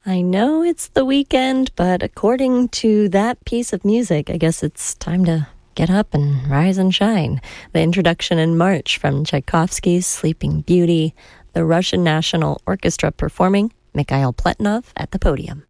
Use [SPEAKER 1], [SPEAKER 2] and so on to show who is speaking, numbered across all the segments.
[SPEAKER 1] I know it's the weekend, but according to that piece of music, I guess it's time to get up and rise and shine. The introduction in March from Tchaikovsky's Sleeping Beauty, the Russian National Orchestra performing, Mikhail Pletnov at the podium.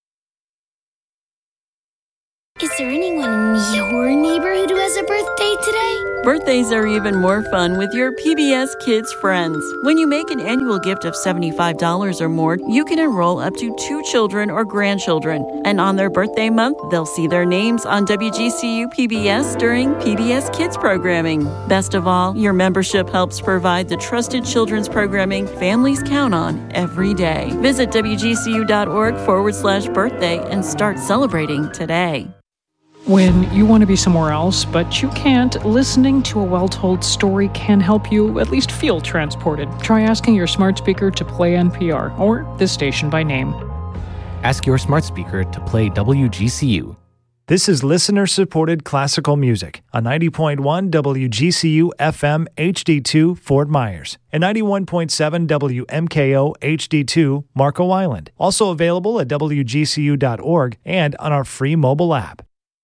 [SPEAKER 2] Is there anyone in your neighborhood who has a birthday today?
[SPEAKER 3] Birthdays are even more fun with your PBS Kids friends. When you make an annual gift of $75 or more, you can enroll up to 2 children or grandchildren. And on their birthday month, they'll see their names on WGCU PBS during PBS Kids programming. Best of all, your membership helps provide the trusted children's programming families count on every day. Visit WGCU.org/birthday and start celebrating today.
[SPEAKER 4] When you want to be somewhere else, but you can't, listening to a well-told story can help you at least feel transported. Try asking your smart speaker to play NPR or this station by name.
[SPEAKER 5] Ask your smart speaker to play WGCU.
[SPEAKER 6] This is listener-supported classical music on 90.1 WGCU FM HD2 Fort Myers and 91.7 WMKO HD2 Marco Island. Also available at WGCU.org and on our free mobile app.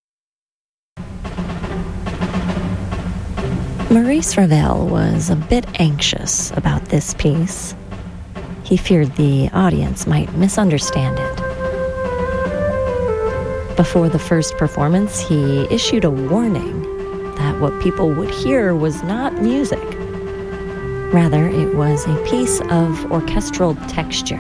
[SPEAKER 1] Maurice Ravel was a bit anxious about this piece. He feared the audience might misunderstand it. Before the first performance, he issued a warning that what people would hear was not music. Rather, it was a piece of orchestral texture.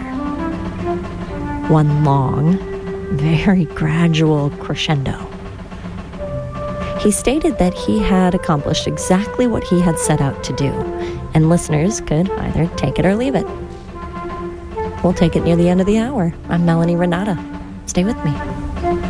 [SPEAKER 1] One long, very gradual crescendo. He stated that he had accomplished exactly what he had set out to do, and listeners could either take it or leave it. We'll take it near the end of the hour. I'm Melanie Renata. Stay with me.